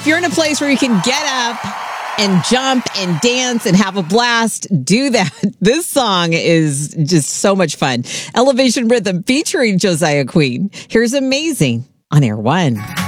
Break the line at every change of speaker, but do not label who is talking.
If you're in a place where you can get up and jump and dance and have a blast, do that. This song is just so much fun. Elevation Rhythm featuring Josiah Queen. Here's Amazing on Air One.